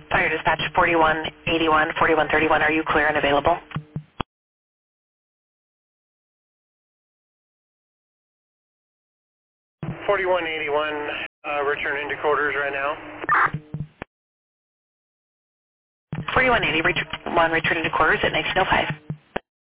Fire dispatch 4181, 4131, are you clear and available? 4181, returning to quarters right now. 4181, returning to quarters at 1905.